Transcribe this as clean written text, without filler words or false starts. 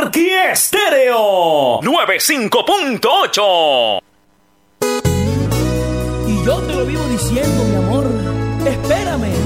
Marquee Estéreo 95.8. Y yo te lo vivo diciendo, mi amor, espérame.